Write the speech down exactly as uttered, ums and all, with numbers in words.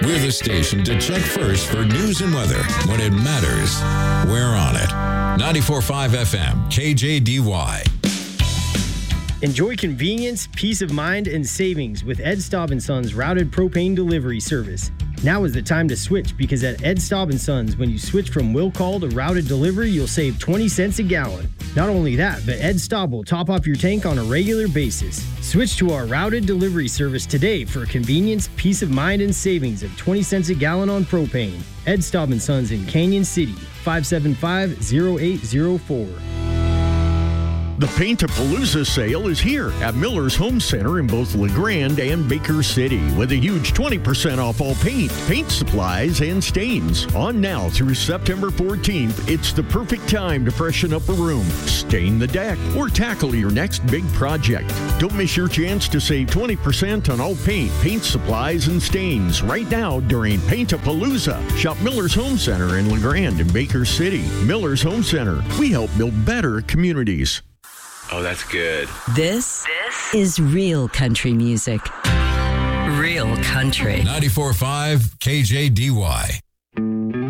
We're the station to check first for news and weather. When it matters, we're on it. ninety-four point five F M, K J D Y. Enjoy convenience, peace of mind, and savings with Ed Staub and Sons routed propane delivery service. Now is the time to switch, because at Ed Staub and Sons, when you switch from will call to routed delivery, you'll save twenty cents a gallon. Not only that, but Ed Staub will top off your tank on a regular basis. Switch to our routed delivery service today for convenience, peace of mind, and savings of twenty cents a gallon on propane. Ed Staub and Sons in Canyon City, five seven five, zero eight zero four. The Paint-A-Palooza sale is here at Miller's Home Center in both LeGrand and Baker City with a huge twenty percent off all paint, paint supplies, and stains. On now through September fourteenth, it's the perfect time to freshen up a room, stain the deck, or tackle your next big project. Don't miss your chance to save twenty percent on all paint, paint supplies, and stains right now during Paint-A-Palooza. Shop Miller's Home Center in LeGrand and Baker City. Miller's Home Center. We help build better communities. Oh, that's good. This, this is real country music. Real country. ninety-four point five K J D Y.